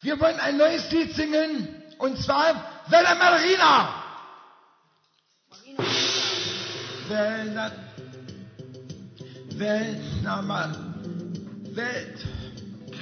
Wir wollen ein neues Lied singen, und zwar Welle Marina. Welle, Welle, Welle,